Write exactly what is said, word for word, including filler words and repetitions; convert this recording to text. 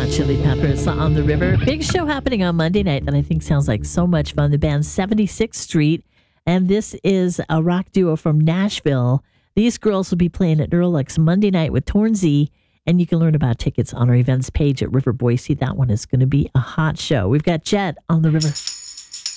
Hot Chili Peppers on the River. Big show happening on Monday night that I think sounds like so much fun. The band seventy-sixth Street, and this is a rock duo from Nashville. These girls will be playing at Earlux Monday night with Tornzy, and you can learn about tickets on our events page at River Boise. That one is going to be a hot show. We've got Jet on the River.